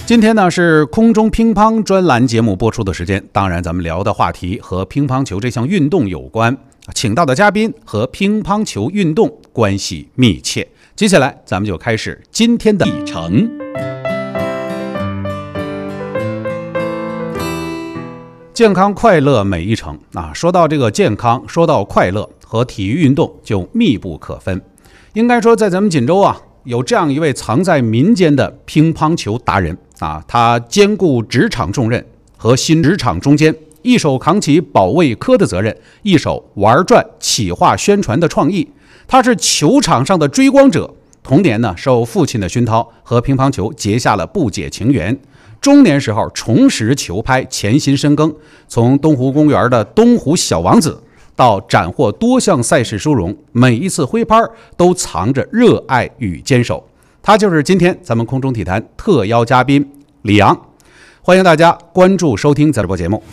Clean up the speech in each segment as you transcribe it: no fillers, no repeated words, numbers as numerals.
今天呢是空中乒乓专栏节目播出的时间，当然咱们聊的话题和乒乓球这项运动有关，请到的嘉宾和乒乓球运动关系密切。接下来咱们就开始今天的议程。健康快乐每一程啊，说到这个健康，说到快乐，和体育运动就密不可分。应该说，在咱们锦州啊，有这样一位藏在民间的乒乓球达人啊，他兼顾职场重任和新职场中间，一手扛起保卫科的责任，一手玩转企划宣传的创意。他是球场上的追光者，童年呢受父亲的熏陶，和乒乓球结下了不解情缘。中年时候重拾球拍，潜心深耕，从东湖公园的东湖小王子到斩获多项赛事殊荣，每一次挥拍都藏着热爱与坚守。他就是今天咱们空中体坛特邀嘉宾李阳，欢迎大家关注收听咱直播节目。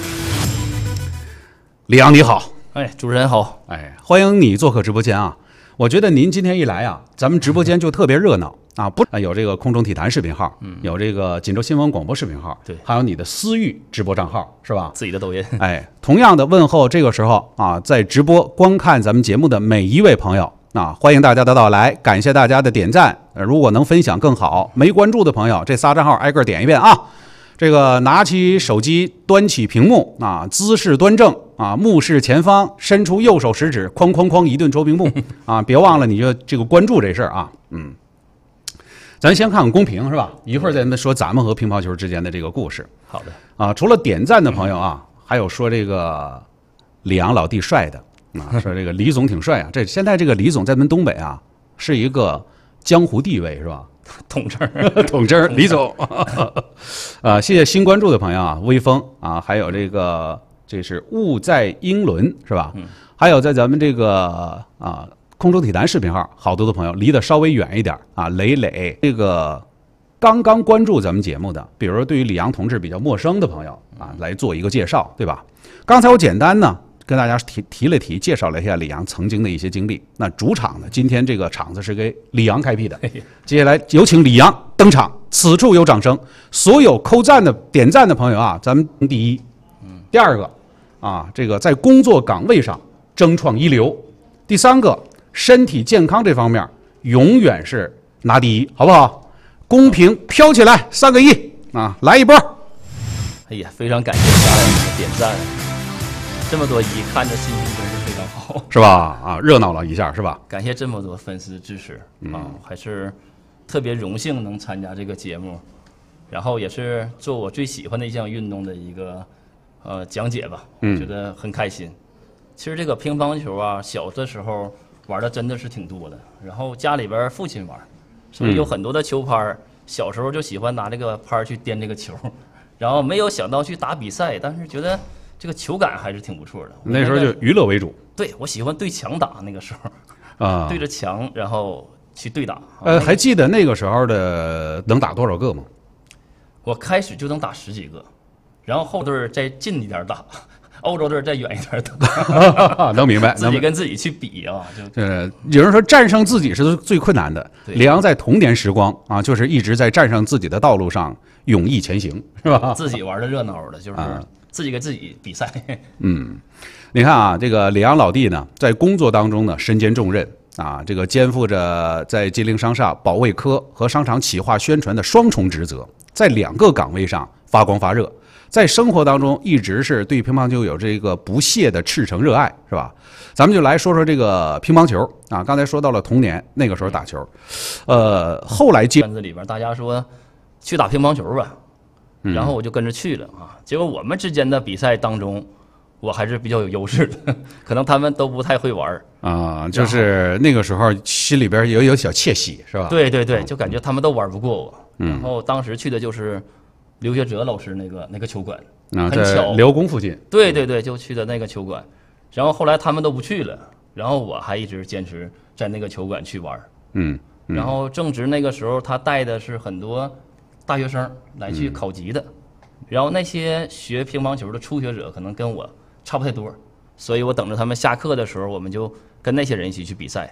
李阳你好。 主持人好。 欢迎你做客直播间啊。我觉得您今天一来啊，咱们直播间就特别热闹啊！不有这个空中体坛视频号，有这个锦州新闻广播视频号， 对， 还有你的私域直播账号，是吧？ 自己的抖音。 同样的问候这个时候啊，在直播观看咱们节目的每一位朋友啊，欢迎大家的到来，感谢大家的点赞，如果能分享更好。没关注的朋友，这仨账号挨个点一遍啊。这个拿起手机，端起屏幕啊，姿势端正啊，目视前方，伸出右手食指，哐哐哐一顿戳屏幕啊！别忘了你就这个关注这事儿啊。咱先看看公屏是吧？一会儿咱们说咱们和乒乓球之间的这个故事。 好的啊，除了点赞的朋友啊，还有说这个李阳老弟帅的啊，说这个李总挺帅啊。这现在这个李总在咱们东北啊是一个江湖地位是吧？ 统称李总谢谢新关注的朋友啊，微风啊，还有这是雾在英伦是吧？还有在咱们这个空中体坛视频号，好多的朋友离得稍微远一点啊，磊这个刚刚关注咱们节目的，比如说对于李阳同志比较陌生的朋友啊，来做一个介绍，对吧？刚才我简单呢跟大家提了提，介绍了一下李阳曾经的一些经历。那主场呢，今天这个场子是给李阳开辟的。接下来有请李阳登场，此处有掌声。所有扣赞的、点赞的朋友啊，咱们第一。第二个啊，这个在工作岗位上争创一流。第三个，身体健康这方面永远是拿第一，好不好？公屏飘起来，3个亿啊，来一波！ 非常感谢大家的点赞。这么多看着心情真是非常好， 是吧？热闹了一下，是吧？ 感谢这么多粉丝支持还是特别荣幸能参加这个节目，然后也是做我最喜欢的一项运动的一个讲解吧，觉得很开心。其实这个乒乓球啊，小的时候玩的真的是挺多的，然后家里边父亲玩，所以有很多的球拍，小时候就喜欢拿这个拍去颠这个球，然后没有想到去打比赛，但是觉得这个球感还是挺不错的。 那时候就娱乐为主。 对，我喜欢对墙打，那个时候对着墙然后去对打。 还记得那个时候的能打多少个吗？ 我开始就能打10几个，然后后队再近一点打，欧洲队再远一点打。 能明白， 自己跟自己去比啊， 有人说战胜自己是最困难的。李阳在童年时光啊，就是一直在战胜自己的道路上勇毅前行，是吧？ 自己玩的热闹的，就是自己跟自己比赛。 你看啊，这个李阳老弟呢，在工作当中呢身兼重任啊，这个肩负着在吉林商厦保卫科和商场企划宣传的双重职责，在2个岗位上发光发热。在生活当中一直是对乒乓球有这个不懈的赤诚热爱，是吧？咱们就来说说这个乒乓球啊。刚才说到了童年那个时候打球，后来圈子里边大家说去打乒乓球吧，然后我就跟着去了啊。结果我们之间的比赛当中，我还是比较有优势的，可能他们都不太会玩啊。就是那个时候心里边有小窃喜，是吧？ 对，就感觉他们都玩不过我。然后当时去的就是刘学哲老师那个球馆啊， 在辽工附近。 对，就去的那个球馆。然后后来他们都不去了，然后我还一直坚持在那个球馆去玩。然后正值那个时候，他带的是很多大学生来去考级的，然后那些学乒乓球的初学者可能跟我差不太多，所以我等着他们下课的时候，我们就跟那些人一起去比赛。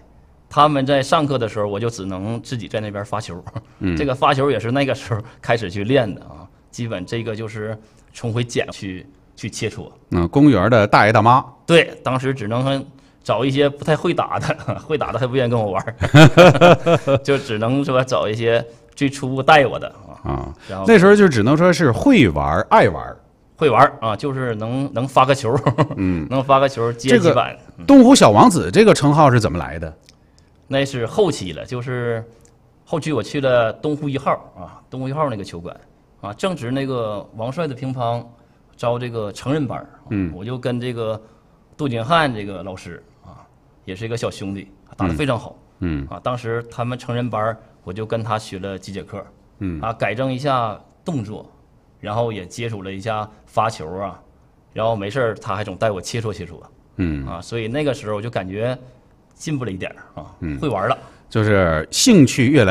他们在上课的时候，我就只能自己在那边发球。这个发球也是那个时候开始去练的啊。基本这个就是从回捡去切磋。 公园的大爷大妈。 对，当时只能找一些不太会打的，会打的还不愿意跟我玩就只能说找一些最初带我的啊。然后那时候就只能说是会玩、爱玩。 会玩啊，就是能发个球，能发个球接几板。 东湖小王子这个称号是怎么来的？ 那是后期了，就是后期我去了东湖1号啊，东湖1号那个球馆啊，正值那个王帅的乒乓招这个成人班，我就跟这个杜景汉这个老师啊，也是一个小兄弟，打得非常好，当时他们成人班，我就跟他学了几节课，改正一下动作，然后也接触了一下发球啊，然后没事他还总带我切磋切磋，所以那个时候我就感觉进步了一点啊，会玩了， 就是兴趣越来